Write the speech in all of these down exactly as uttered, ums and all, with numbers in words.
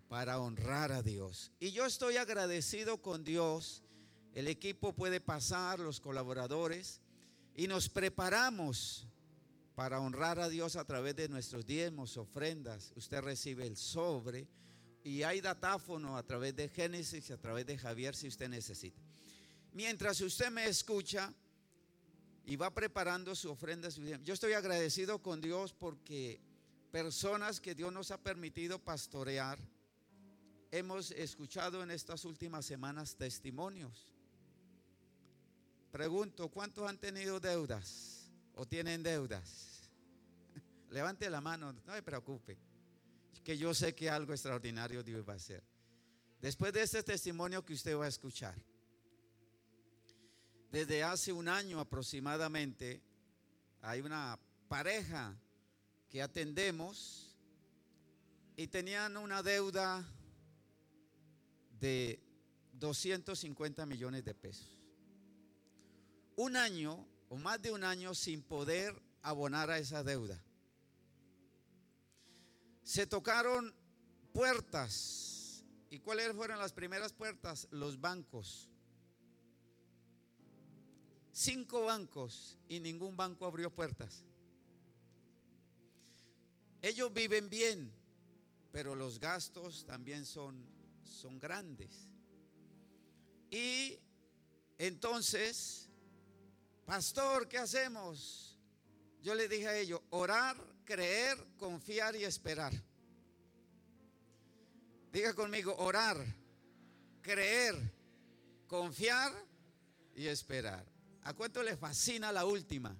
para honrar a Dios. Y yo estoy agradecido con Dios. El equipo puede pasar, los colaboradores, y nos preparamos para honrar a Dios a través de nuestros diezmos, ofrendas. Usted recibe el sobre y hay datáfono a través de Génesis, a través de Javier si usted necesita. Mientras usted me escucha y va preparando su ofrenda, yo estoy agradecido con Dios porque personas que Dios nos ha permitido pastorear, hemos escuchado en estas últimas semanas testimonios. Pregunto, ¿cuántos han tenido deudas o tienen deudas? Levante la mano, no me preocupe, que yo sé que algo extraordinario Dios va a hacer. Después de este testimonio que usted va a escuchar, desde hace un año aproximadamente, hay una pareja que atendemos y tenían una deuda de doscientos cincuenta millones de pesos. Un año o más de un año sin poder abonar a esa deuda. Se tocaron puertas. ¿Y cuáles fueron las primeras puertas? Los bancos. Cinco bancos y ningún banco abrió puertas. Ellos viven bien, pero los gastos también son, son grandes. Y entonces, pastor, ¿qué hacemos? Yo le dije a ellos, orar, creer, confiar y esperar. Diga conmigo, orar, creer, confiar y esperar. ¿A cuánto le fascina la última?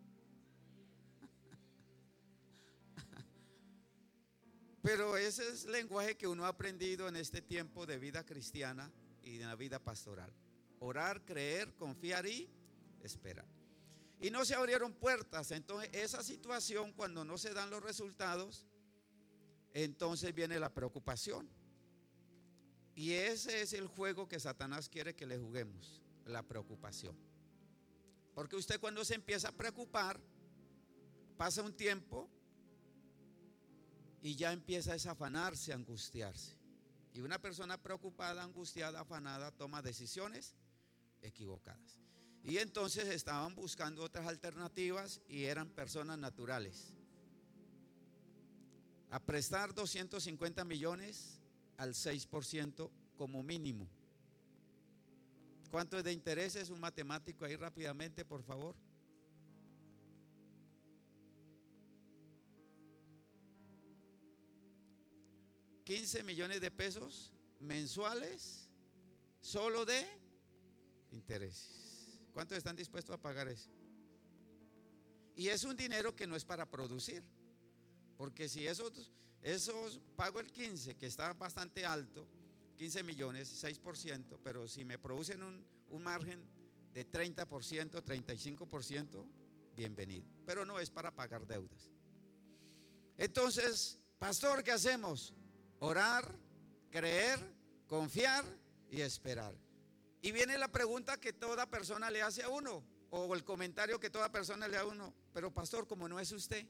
Pero ese es el lenguaje que uno ha aprendido en este tiempo de vida cristiana y de la vida pastoral. Orar, creer, confiar y esperar. Y no se abrieron puertas. Entonces esa situación, cuando no se dan los resultados, entonces viene la preocupación. Y ese es el juego que Satanás quiere que le juguemos, la preocupación. Porque usted cuando se empieza a preocupar, pasa un tiempo y ya empieza a desafanarse, a angustiarse. Y una persona preocupada, angustiada, afanada, toma decisiones equivocadas. Y entonces estaban buscando otras alternativas y eran personas naturales. A prestar doscientos cincuenta millones al seis por ciento como mínimo. ¿Cuánto es de intereses? Un matemático ahí rápidamente, por favor. quince millones de pesos mensuales solo de intereses. ¿Cuántos están dispuestos a pagar eso? Y es un dinero que no es para producir. Porque si esos, esos pago el quince, que está bastante alto, quince millones, seis por ciento, pero si me producen un, un margen de treinta por ciento, treinta y cinco por ciento, bienvenido. Pero no es para pagar deudas. Entonces, pastor, ¿qué hacemos? Orar, creer, confiar y esperar. Y viene la pregunta que toda persona le hace a uno, o el comentario que toda persona le hace a uno: pero pastor, ¿cómo no es usted?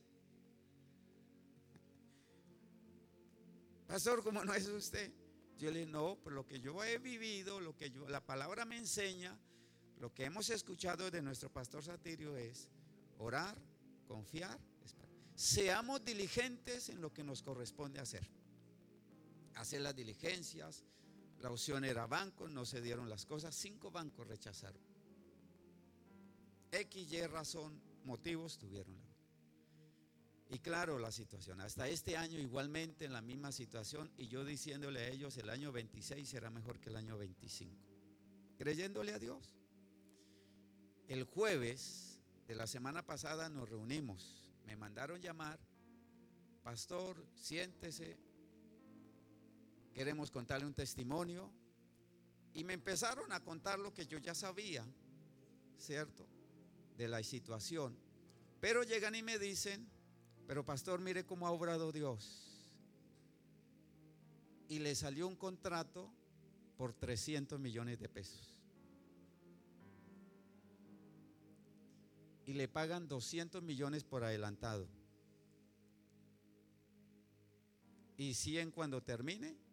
Pastor, ¿cómo no es usted? Yo le digo, no, pero lo que yo he vivido, lo que yo, la palabra me enseña, lo que hemos escuchado de nuestro pastor Satirio es orar, confiar, esperar. Seamos diligentes en lo que nos corresponde hacer. Hacer las diligencias. La opción era bancos, no se dieron las cosas. Cinco bancos rechazaron. X, Y razón, motivos tuvieron. Y claro, la situación, hasta este año igualmente en la misma situación, y yo diciéndole a ellos, el año veintiséis será mejor que el año veinticinco, creyéndole a Dios. El jueves de la semana pasada nos reunimos, me mandaron llamar: pastor, siéntese, queremos contarle un testimonio. Y me empezaron a contar lo que yo ya sabía, ¿cierto?, de la situación. Pero llegan y me dicen: pero pastor, mire cómo ha obrado Dios. Y le salió un contrato por trescientos millones de pesos. Y le pagan doscientos millones por adelantado. Y cien cuando termine